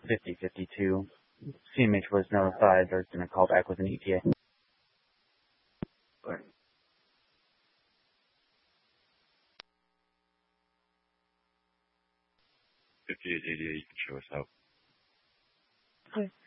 5052. CMH was notified they're going to call back with an ETA. Right. 5888, you can show us out. Okay.